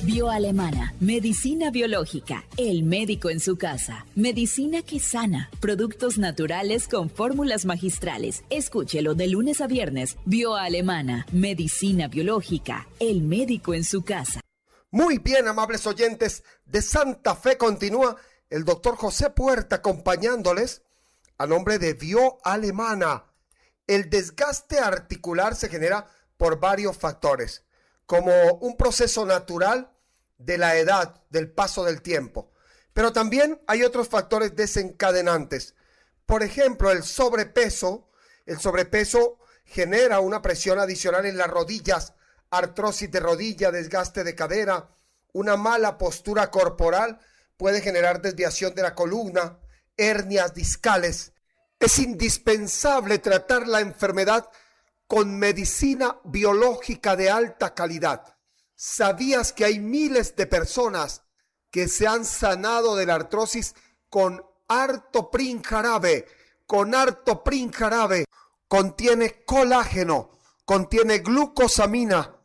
Bioalemana, medicina biológica, el médico en su casa, medicina que sana, productos naturales con fórmulas magistrales. Escúchelo de lunes a viernes. Bioalemana, medicina biológica, el médico en su casa. Muy bien, amables oyentes de Santa Fe, continúa el doctor José Puerta acompañándoles a nombre de Bioalemana. El desgaste articular se genera por varios factores, como un proceso natural de la edad, del paso del tiempo. Pero también hay otros factores desencadenantes. Por ejemplo, el sobrepeso. El sobrepeso genera una presión adicional en las rodillas, artrosis de rodilla, desgaste de cadera. Una mala postura corporal puede generar desviación de la columna, hernias discales. Es indispensable tratar la enfermedad con medicina biológica de alta calidad. ¿Sabías que hay miles de personas que se han sanado de la artrosis con Artoprin jarabe? Con Artoprin jarabe contiene colágeno, contiene glucosamina,